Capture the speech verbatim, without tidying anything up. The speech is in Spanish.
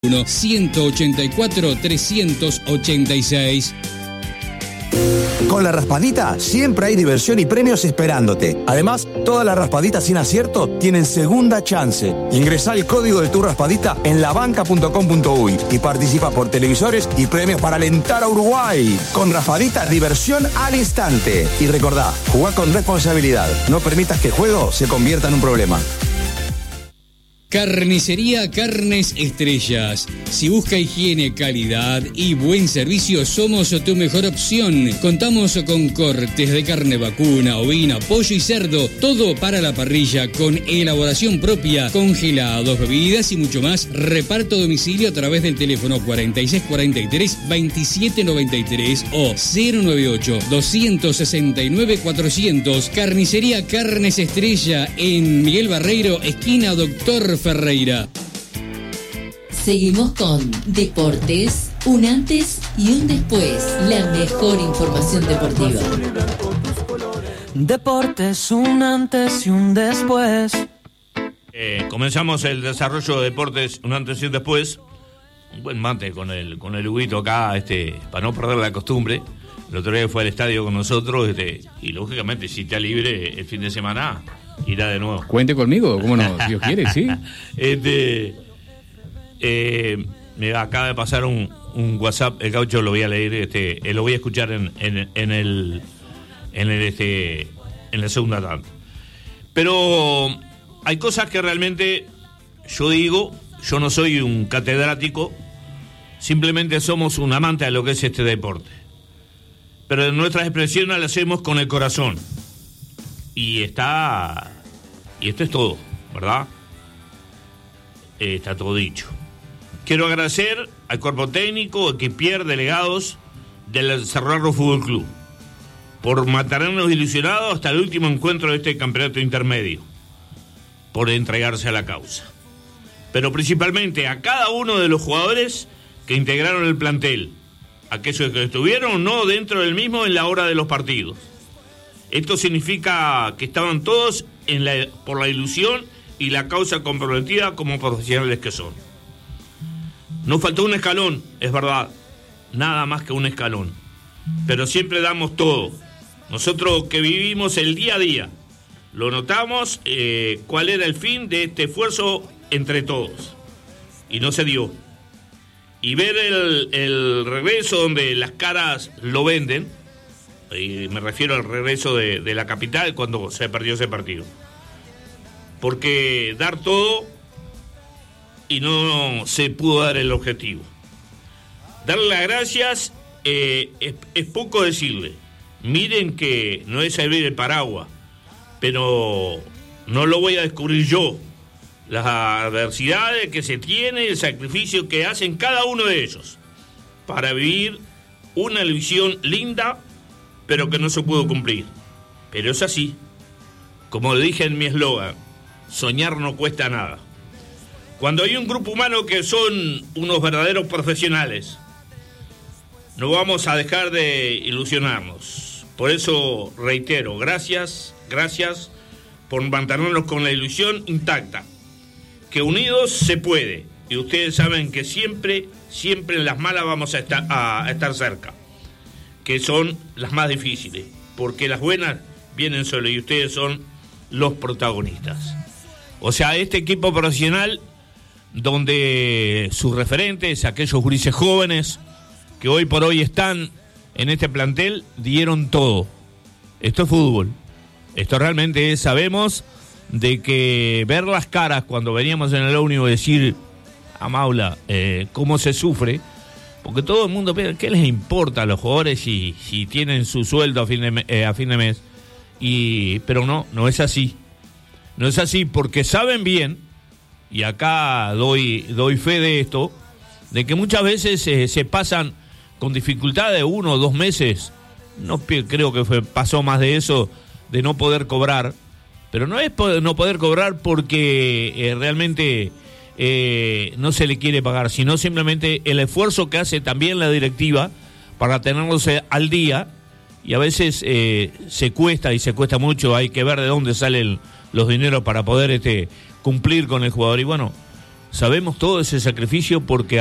ciento ochenta y cuatro, trescientos ochenta y seis. Con la raspadita siempre hay diversión y premios esperándote. Además, todas las raspaditas sin acierto tienen segunda chance. Ingresá el código de tu raspadita en labanca punto com punto uy y participa por televisores y premios para alentar a Uruguay. Con raspadita, diversión al instante. Y recordá, jugá con responsabilidad. No permitas que el juego se convierta en un problema. Carnicería Carnes Estrellas. Si busca higiene, calidad y buen servicio, somos tu mejor opción. Contamos con cortes de carne vacuna, ovina, pollo y cerdo, todo para la parrilla, con elaboración propia, congelados, bebidas y mucho más. Reparto a domicilio a través del teléfono cuarenta y seis cuarenta y tres, veintisiete noventa y tres o cero noventa y ocho, doscientos sesenta y nueve, cuatrocientos. Carnicería Carnes Estrella en Miguel Barreiro, esquina Doctor Ferreira. Seguimos con Deportes, un antes y un después. La mejor información deportiva. Deportes, un antes y un después. Eh, comenzamos el desarrollo de Deportes, un antes y un después. Un buen mate con el con el Huguito acá, este, para no perder la costumbre. El otro día fue al estadio con nosotros, este, y lógicamente si está libre el fin de semana irá de nuevo. Cuente conmigo, ¿cómo no? Si Dios quiere, sí. Este, eh, me acaba de pasar un, un WhatsApp, el Gaucho lo voy a leer, este, eh, lo voy a escuchar en, en, en el, en el, este, en la segunda tanda. Pero hay cosas que realmente yo digo, yo no soy un catedrático, simplemente somos un amante de lo que es este deporte. Pero nuestras expresiones las hacemos con el corazón. Y está... Y esto es todo, ¿verdad? Eh, está todo dicho. Quiero agradecer al cuerpo técnico, equipier, delegados del Cerro Fútbol Club por mantenernos ilusionados hasta el último encuentro de este campeonato intermedio, por entregarse a la causa. Pero principalmente a cada uno de los jugadores que integraron el plantel, aquellos que estuvieron o no dentro del mismo en la hora de los partidos. Esto significa que estaban todos en la, por la ilusión y la causa comprometida como profesionales que son. Nos faltó un escalón, es verdad, nada más que un escalón, pero siempre damos todo. Nosotros que vivimos el día a día, lo notamos, eh, cuál era el fin de este esfuerzo entre todos, y no se dio. Y ver el, el regreso donde las caras lo venden, y me refiero al regreso de, de la capital cuando se perdió ese partido, porque dar todo y no se pudo dar el objetivo. Darle las gracias, eh, es, es poco decirle, miren que no es abrir el paraguas, pero no lo voy a descubrir yo, las adversidades que se tiene, el sacrificio que hacen cada uno de ellos para vivir una ilusión linda, pero que no se pudo cumplir. Pero es así. Como dije en mi eslogan, soñar no cuesta nada. Cuando hay un grupo humano que son unos verdaderos profesionales, no vamos a dejar de ilusionarnos. Por eso reitero, gracias, gracias por mantenernos con la ilusión intacta. Que unidos se puede. Y ustedes saben que siempre, siempre en las malas vamos a estar, a, a estar cerca, que son las más difíciles, porque las buenas vienen solo y ustedes son los protagonistas. O sea, este equipo profesional donde sus referentes, aquellos gurises jóvenes que hoy por hoy están en este plantel, dieron todo. Esto es fútbol. Esto realmente es, sabemos de que ver las caras cuando veníamos en el ómnibus y decir a Maula eh, cómo se sufre, porque todo el mundo piensa, ¿qué les importa a los jugadores si, si tienen su sueldo a fin de, eh, a fin de mes? Y, pero no, no es así. No es así porque saben bien, y acá doy, doy fe de esto, de que muchas veces eh, se pasan con dificultad de uno o dos meses, no creo que fue, pasó más de eso, de no poder cobrar, pero no es no poder cobrar porque eh, realmente eh, no se le quiere pagar, sino simplemente el esfuerzo que hace también la directiva para tenerlos al día, y a veces eh, se cuesta y se cuesta mucho, hay que ver de dónde salen los dineros para poder este cumplir con el jugador. Y bueno, sabemos todo ese sacrificio porque